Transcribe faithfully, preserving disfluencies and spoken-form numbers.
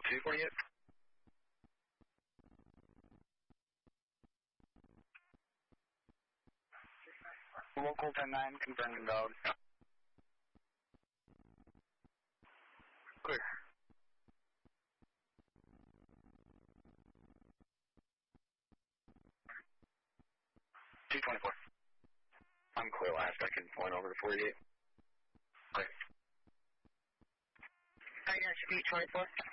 two forty-eight. Local ten nine, confirming dog. Clear. two twenty-four. I'm clear last. I can point over to forty-eight. Great. I got speed twenty-four.